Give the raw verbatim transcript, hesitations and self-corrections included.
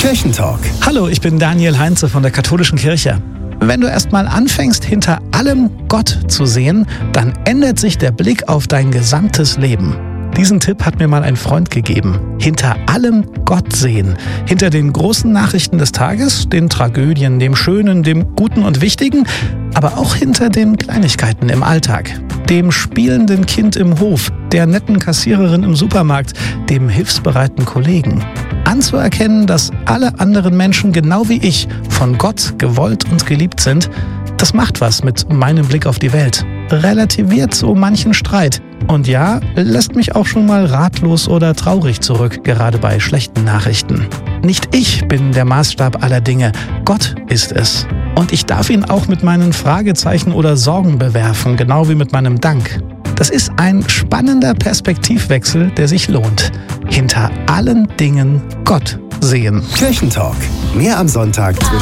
Kirchentalk. Hallo, ich bin Daniel Heinze von der Katholischen Kirche. Wenn du erst mal anfängst, hinter allem Gott zu sehen, dann ändert sich der Blick auf dein gesamtes Leben. Diesen Tipp hat mir mal ein Freund gegeben. Hinter allem Gott sehen. Hinter den großen Nachrichten des Tages, den Tragödien, dem Schönen, dem Guten und Wichtigen, aber auch hinter den Kleinigkeiten im Alltag. Dem spielenden Kind im Hof, der netten Kassiererin im Supermarkt, dem hilfsbereiten Kollegen. Anzuerkennen, dass alle anderen Menschen genau wie ich von Gott gewollt und geliebt sind, das macht was mit meinem Blick auf die Welt. Relativiert so manchen Streit. Und ja, lässt mich auch schon mal ratlos oder traurig zurück, gerade bei schlechten Nachrichten. Nicht ich bin der Maßstab aller Dinge, Gott ist es. Und ich darf ihn auch mit meinen Fragezeichen oder Sorgen bewerfen, genau wie mit meinem Dank. Das ist ein spannender Perspektivwechsel, der sich lohnt. Hinter allen Dingen Gott sehen. Kirchentalk. Mehr am Sonntag zwischen